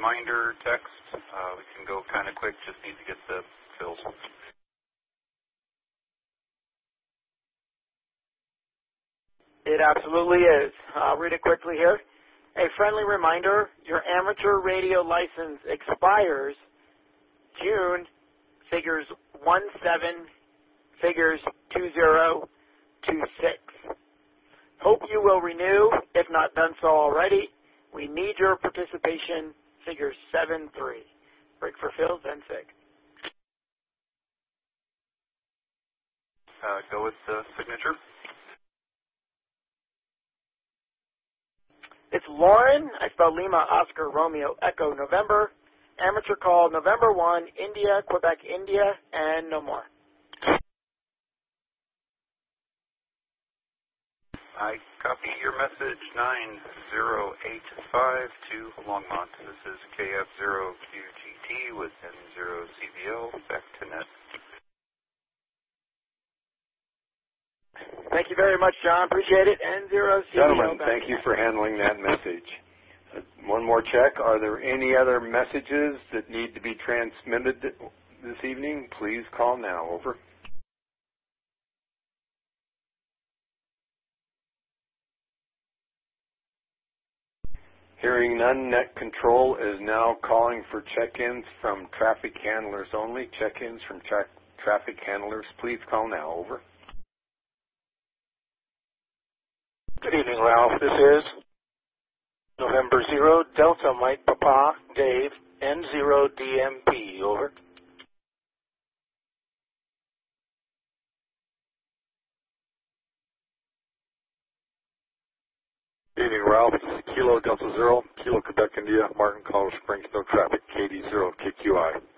reminder text. We can go kind of quick, just need to get the fills. It absolutely is. I'll read it quickly here. A friendly reminder, your amateur radio license expires June, figures 17, figures 2026. Hope you will renew, if not done so already. We need your participation, figures 7-3. Break for fills, then SIG. Go with the signature. It's Lauren, I spell Lima, Oscar, Romeo, Echo, November. Amateur call November 1, India, Quebec, India, and no more. I copy your message 9085 to Longmont. This is KF0QGT with N0CBL. Back to net. Thank you very much, John. Appreciate it. N0CBL. Gentlemen, thank you for handling that message. One more check. Are there any other messages that need to be transmitted this evening? Please call now. Over. Hearing none, Net Control is now calling for check-ins from traffic handlers only. Check-ins from traffic handlers. Please call now. Over. Good evening, Ralph. This is November 0, Delta Mike Papa, Dave, N0DMP. Over. Good evening, Ralph. This is Kilo Delta 0, Kilo Quebec, India, Martin, Colorado Springs, no traffic, KD0, KQI.